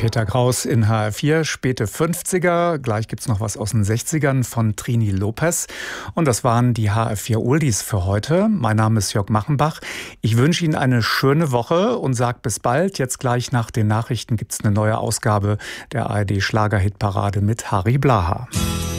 Peter Kraus in HR4, späte 50er. Gleich gibt's noch was aus den 60ern von Trini Lopez. Und das waren die HR4 Oldies für heute. Mein Name ist Jörg Machenbach. Ich wünsche Ihnen eine schöne Woche und sage bis bald. Jetzt gleich nach den Nachrichten gibt's eine neue Ausgabe der ARD Schlagerhitparade mit Harry Blaha.